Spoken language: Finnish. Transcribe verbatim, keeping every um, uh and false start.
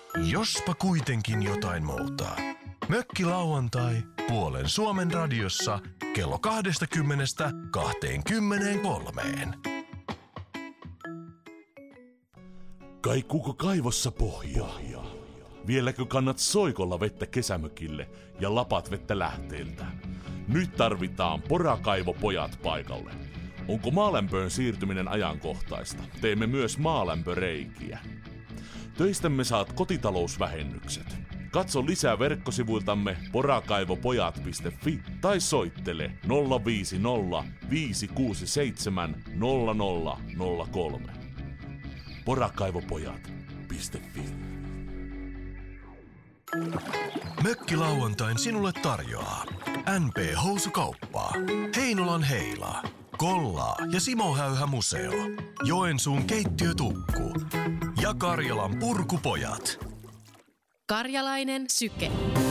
Jospa kuitenkin jotain muuta. Mökkilauantai puolen Suomen radiossa kello kaksikymmentä kaksikymmentäkolme. Kaikuuko kaivossa pohjaa? Vieläkö kannat soikolla vettä kesämökille ja lapat vettä lähteeltä? Nyt tarvitaan Porakaivopojat paikalle. Onko maalämpöön siirtyminen ajankohtaista? Teemme myös maalämpöreikiä. Töistämme saat kotitalousvähennykset. Katso lisää verkkosivuiltamme porakaivopojat piste fi tai soittele nolla viisi nolla viisi kuusi seitsemän nolla nolla nolla kolme. porakaivopojat piste fi. Mökkilauantain sinulle tarjoaa N P-housukauppa, Heinolan Heila, Kollaa ja Simo Häyhä Museo, Joensuun keittiötukku ja Karjalan Purkupojat. Karjalainen syke.